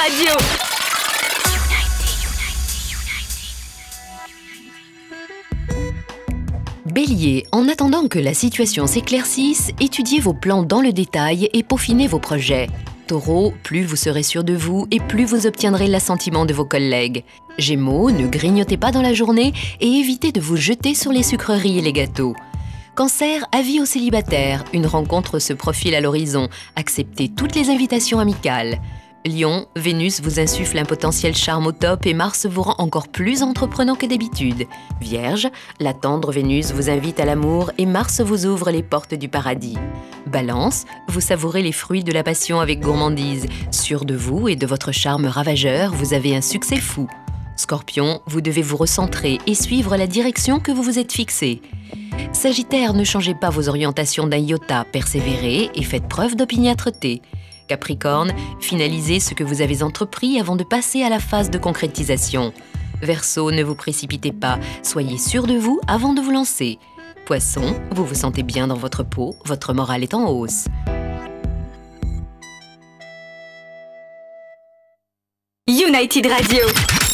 Radio. Bélier, en attendant que la situation s'éclaircisse, étudiez vos plans dans le détail et peaufinez vos projets. Taureau, plus vous serez sûr de vous et plus vous obtiendrez l'assentiment de vos collègues. Gémeaux, ne grignotez pas dans la journée et évitez de vous jeter sur les sucreries et les gâteaux. Cancer, avis aux célibataires, une rencontre se profile à l'horizon. Acceptez toutes les invitations amicales. Lion, Vénus vous insuffle un potentiel charme au top et Mars vous rend encore plus entreprenant que d'habitude. Vierge, la tendre Vénus vous invite à l'amour et Mars vous ouvre les portes du paradis. Balance, vous savourez les fruits de la passion avec gourmandise. Sûr de vous et de votre charme ravageur, vous avez un succès fou. Scorpion, vous devez vous recentrer et suivre la direction que vous vous êtes fixée. Sagittaire, ne changez pas vos orientations d'un iota, persévérez et faites preuve d'opiniâtreté. Capricorne, finalisez ce que vous avez entrepris avant de passer à la phase de concrétisation. Verseau, ne vous précipitez pas, soyez sûr de vous avant de vous lancer. Poisson, vous vous sentez bien dans votre peau, votre morale est en hausse. United Radio.